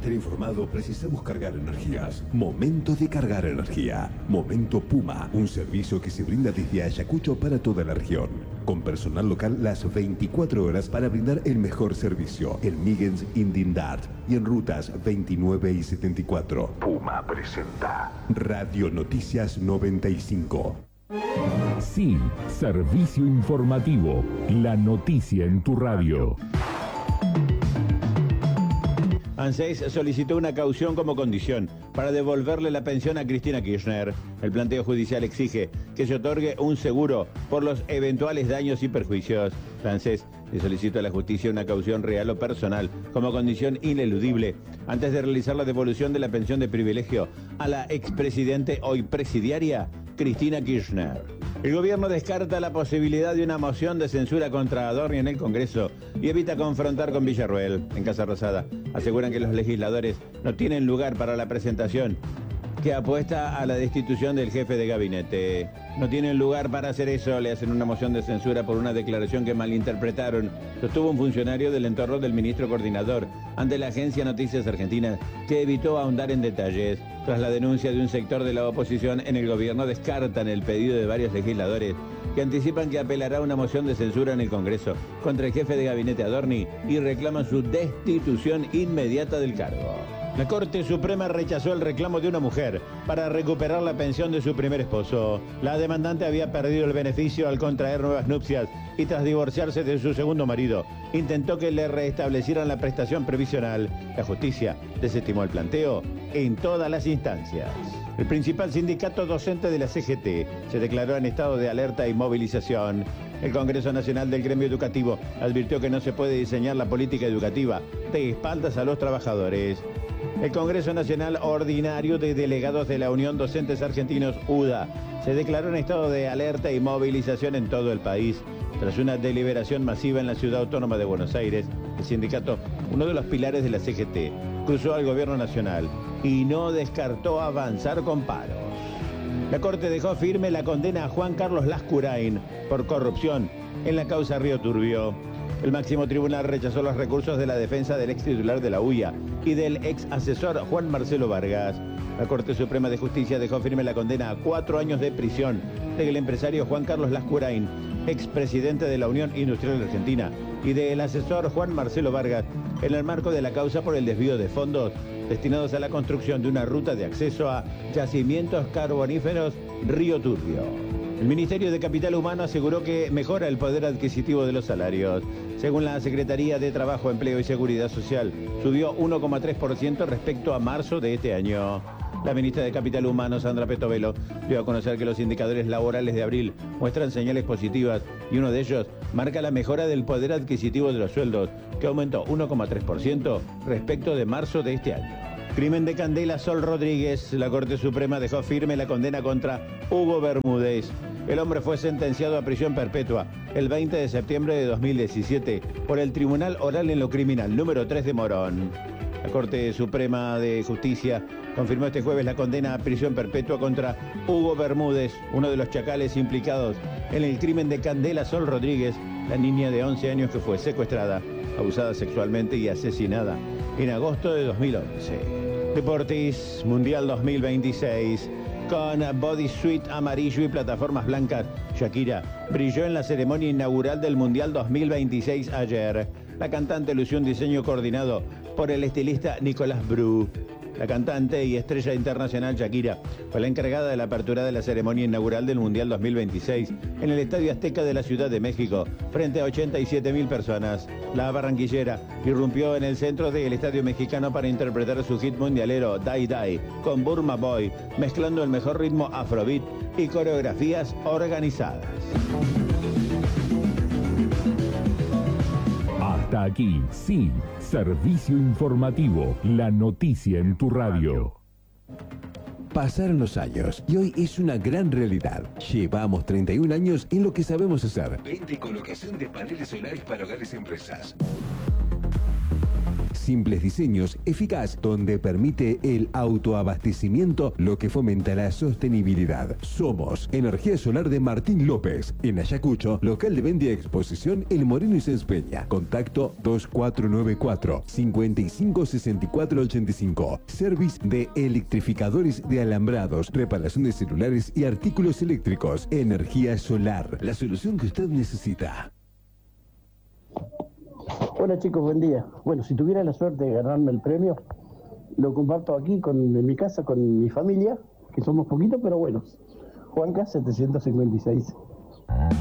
estar informado precisamos cargar energías. Momento de cargar energía. Momento Puma, un servicio que se brinda desde Ayacucho para toda la región. Con personal local las 24 horas para brindar el mejor servicio. En Migens, Indindart y en rutas 29 y 74. Puma presenta Radio Noticias 95. Sí, servicio informativo. La noticia en tu radio. ANSES solicitó una caución como condición para devolverle la pensión a Cristina Kirchner. El planteo judicial exige que se otorgue un seguro por los eventuales daños y perjuicios. La ANSES le solicitó a la justicia una caución real o personal como condición ineludible antes de realizar la devolución de la pensión de privilegio a la expresidente, hoy presidiaria, Cristina Kirchner. El gobierno descarta la posibilidad de una moción de censura contra Adorni en el Congreso y evita confrontar con Villarruel. En Casa Rosada aseguran que los legisladores no tienen lugar para la presentación que apuesta a la destitución del jefe de gabinete. No tienen lugar para hacer eso, le hacen una moción de censura por una declaración que malinterpretaron, sostuvo un funcionario del entorno del ministro coordinador ante la agencia Noticias Argentinas, que evitó ahondar en detalles. Tras la denuncia de un sector de la oposición en el gobierno, descartan el pedido de varios legisladores que anticipan que apelará a una moción de censura en el Congreso contra el jefe de gabinete Adorni y reclaman su destitución inmediata del cargo. La Corte Suprema rechazó el reclamo de una mujer para recuperar la pensión de su primer esposo. La demandante había perdido el beneficio al contraer nuevas nupcias y tras divorciarse de su segundo marido, intentó que le restablecieran la prestación previsional. La justicia desestimó el planteo en todas las instancias. El principal sindicato docente de la CGT se declaró en estado de alerta y movilización. El Congreso Nacional del Gremio Educativo advirtió que no se puede diseñar la política educativa de espaldas a los trabajadores. El Congreso Nacional Ordinario de Delegados de la Unión Docentes Argentinos, UDA, se declaró en estado de alerta y movilización en todo el país. Tras una deliberación masiva en la Ciudad Autónoma de Buenos Aires, el sindicato, uno de los pilares de la CGT, cruzó al Gobierno Nacional y no descartó avanzar con paros. La Corte dejó firme la condena a Juan Carlos Lascurain por corrupción en la causa Río Turbio. El máximo tribunal rechazó los recursos de la defensa del ex titular de la UIA y del ex asesor Juan Marcelo Vargas. La Corte Suprema de Justicia dejó firme la condena a 4 años de prisión del empresario Juan Carlos Lascurain, expresidente de la Unión Industrial Argentina, y del asesor Juan Marcelo Vargas, en el marco de la causa por el desvío de fondos destinados a la construcción de una ruta de acceso a yacimientos carboníferos Río Turbio. El Ministerio de Capital Humano aseguró que mejora el poder adquisitivo de los salarios. Según la Secretaría de Trabajo, Empleo y Seguridad Social, subió 1,3% respecto a marzo de este año. La ministra de Capital Humano, Sandra Petovelo, dio a conocer que los indicadores laborales de abril muestran señales positivas y uno de ellos marca la mejora del poder adquisitivo de los sueldos, que aumentó 1,3% respecto de marzo de este año. Crimen de Candela Sol Rodríguez. La Corte Suprema dejó firme la condena contra Hugo Bermúdez. El hombre fue sentenciado a prisión perpetua el 20 de septiembre de 2017 por el Tribunal Oral en lo Criminal número 3 de Morón. La Corte Suprema de Justicia confirmó este jueves la condena a prisión perpetua contra Hugo Bermúdez, uno de los chacales implicados en el crimen de Candela Sol Rodríguez, la niña de 11 años que fue secuestrada, abusada sexualmente y asesinada en agosto de 2011. Deportes Mundial 2026. Con bodysuit amarillo y plataformas blancas, Shakira brilló en la ceremonia inaugural del Mundial 2026 ayer. La cantante lució un diseño coordinado por el estilista Nicolás Bru. La cantante y estrella internacional Shakira fue la encargada de la apertura de la ceremonia inaugural del Mundial 2026 en el Estadio Azteca de la Ciudad de México, frente a 87.000 personas. La barranquillera irrumpió en el centro del Estadio Mexicano para interpretar su hit mundialero Die Die con Burma Boy, mezclando el mejor ritmo afrobeat y coreografías organizadas. Hasta aquí, sí, servicio informativo, la noticia en tu radio. Pasaron los años y hoy es una gran realidad. Llevamos 31 años en lo que sabemos hacer. Venta y colocación de paneles solares para hogares y empresas. simples diseños, eficaz, donde permite el autoabastecimiento, lo que fomenta la sostenibilidad. Somos Energía Solar de Martín López, en Ayacucho, local de venta y exposición El Moreno y Sáenz Peña. Contacto 2494-556485. Service de electrificadores de alambrados, reparación de celulares y artículos eléctricos. Energía Solar, la solución que usted necesita. Hola chicos, buen día. Bueno, si tuviera la suerte de ganarme el premio, lo comparto aquí en mi casa con mi familia, que somos poquitos pero buenos. Juanca 756.